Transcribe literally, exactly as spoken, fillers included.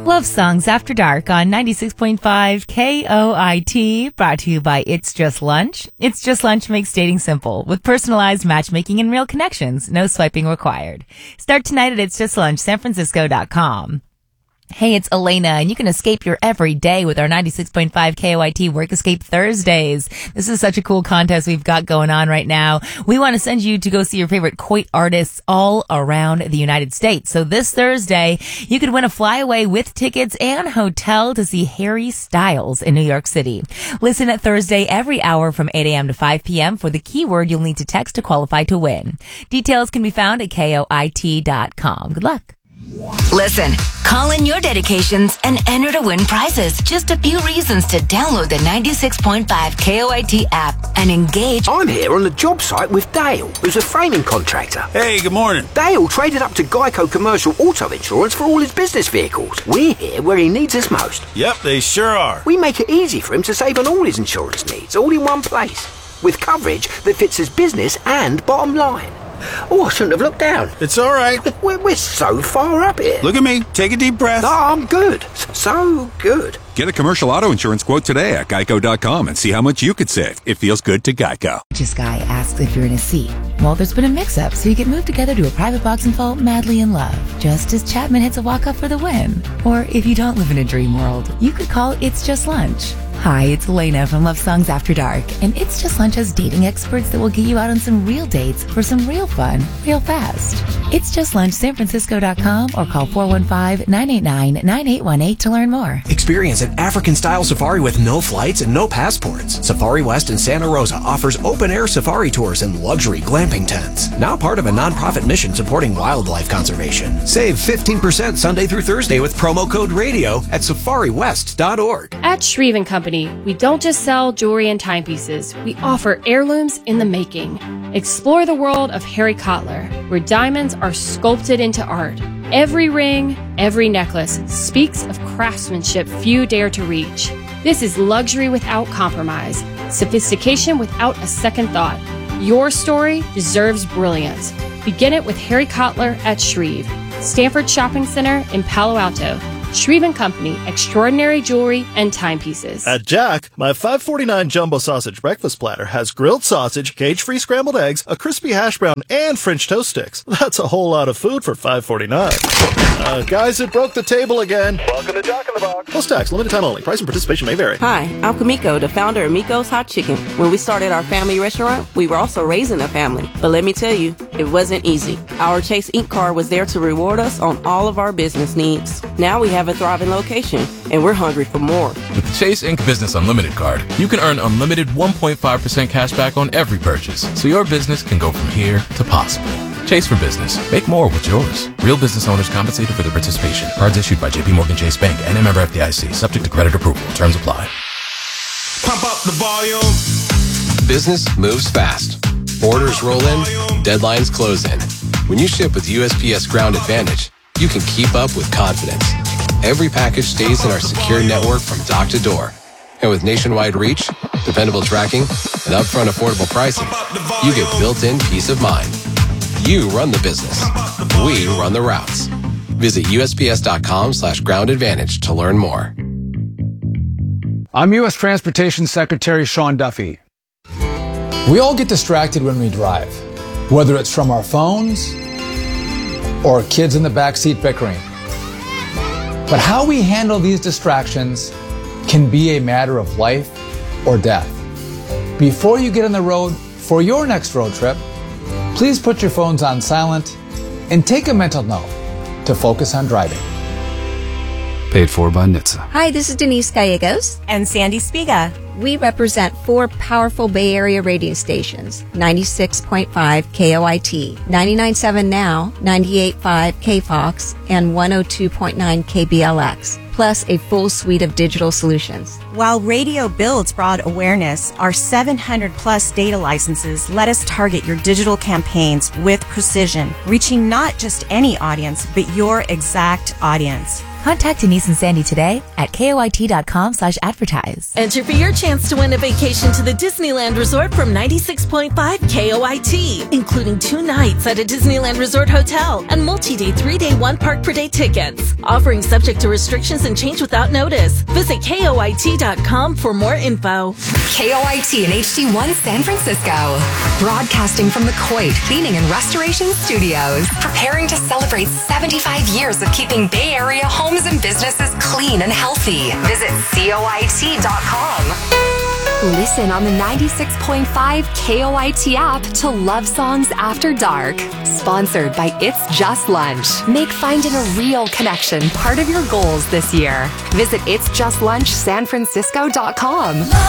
Love Songs After Dark on ninety-six point five K O I T, brought to you by It's Just Lunch. It's Just Lunch makes dating simple with personalized matchmaking and real connections. No swiping required. Start tonight at its just lunch san francisco dot com. Hey, it's Elena, and you can escape your everyday with our ninety-six point five K O I T Work Escape Thursdays. This is such a cool contest we've got going on right now. We want to send you to go see your favorite Coit artists all around the United States. So this Thursday, you could win a flyaway with tickets and hotel to see Harry Styles in New York City. Listen at Thursday every hour from eight a.m. to five p.m. for the keyword you'll need to text to qualify to win. Details can be found at K O I T dot com. Good luck. Listen, call in your dedications and enter to win prizes. Just a few reasons to download the ninety-six point five K O I T app and engage. I'm here on the job site with Dale, who's a framing contractor. Hey, good morning. Dale traded up to Geico Commercial Auto Insurance for all his business vehicles. We're here where he needs us most. Yep, they sure are. We make it easy for him to save on all his insurance needs, all in one place, with coverage that fits his business and bottom line. Oh, I shouldn't have looked down. It's all right. We're, we're so far up here. Look at me. Take a deep breath. No, I'm good. So good. Get a commercial auto insurance quote today at geico dot com and see how much you could save. It feels good to Geico. This guy asks if you're in a seat. Well, there's been a mix-up, so you get moved together to a private box and fall madly in love, just as Chapman hits a walk-up for the win. Or if you don't live in a dream world, you could call It's Just Lunch. Hi, it's Elena from Love Songs After Dark, and It's Just Lunch has dating experts that will get you out on some real dates for some real fun, real fast. It's Just Lunch, san francisco dot com, or call four one five, nine eight nine, nine eight one eight to learn more. Experience an African-style safari with no flights and no passports. Safari West in Santa Rosa offers open-air safari tours and luxury glamping tents. Now part of a nonprofit mission supporting wildlife conservation. Save fifteen percent Sunday through Thursday with promo code RADIO at safari west dot org. At Shreve and Company, we don't just sell jewelry and timepieces. We offer heirlooms in the making. Explore the world of Harry Cotler, where diamonds are sculpted into art. Every ring, every necklace speaks of craftsmanship few dare to reach. This is luxury without compromise, sophistication without a second thought. Your story deserves brilliance. Begin it with Harry Cotler at Shreve, Stanford Shopping Center in Palo Alto. Shreve and Company, extraordinary jewelry and timepieces. At Jack, my five forty-nine jumbo sausage breakfast platter has grilled sausage, cage-free scrambled eggs, a crispy hash brown, and French toast sticks. That's a whole lot of food for five forty-nine. Uh, guys, it broke the table again. Welcome to Jack in the Box. Plus tax, limited time only. Price and participation may vary. Hi, I'm Kamiko, the founder of Miko's Hot Chicken. When we started our family restaurant, we were also raising a family. But let me tell you, it wasn't easy. Our Chase Incorporated card was there to reward us on all of our business needs. Now we have a thriving location, and we're hungry for more. With the Chase Incorporated Business Unlimited card, you can earn unlimited one point five percent cash back on every purchase, so your business can go from here to possible. Chase for business. Make more with yours. Real business owners compensated for their participation. Cards issued by J P Morgan Chase Bank and a member F D I C. Subject to credit approval. Terms apply. Pump up the volume. Business moves fast. Orders roll in. Deadlines close in. When you ship with U S P S Ground Advantage, you can keep up with confidence. Every package stays in our secure network from dock to door. And with nationwide reach, dependable tracking, and upfront affordable pricing, you get built-in peace of mind. You run the business. We run the routes. Visit U S P S dot com slash ground advantage to learn more. I'm U S Transportation Secretary Sean Duffy. We all get distracted when we drive, whether it's from our phones or kids in the backseat bickering. But how we handle these distractions can be a matter of life or death. Before you get on the road for your next road trip, please put your phones on silent and take a mental note to focus on driving. Paid for by N H T S A. Hi, this is Denise Gallegos. And Sandy Spiga. We represent four powerful Bay Area radio stations, ninety-six point five K O I T, ninety-nine point seven Now, ninety-eight point five K Fox, and one oh two point nine K B L X, plus a full suite of digital solutions. While radio builds broad awareness, our seven hundred plus data licenses let us target your digital campaigns with precision, reaching not just any audience, but your exact audience. Contact Denise and Sandy today at koit.com slash advertise. Enter for your chance to win a vacation to the Disneyland Resort from ninety-six point five K O I T, including two nights at a Disneyland Resort hotel and multi-day three-day one park per day tickets. Offering subject to restrictions and change without notice. Visit K O I T dot com for more info. K O I T and H D one San Francisco. Broadcasting from the Coit Cleaning and Restoration Studios. Preparing to celebrate seventy-five years of keeping Bay Area homes and businesses clean and healthy. Visit C O I T dot com. Listen on the ninety-six point five K O I T app to Love Songs After Dark. Sponsored by It's Just Lunch. Make finding a real connection part of your goals this year. Visit its just lunch san francisco dot com.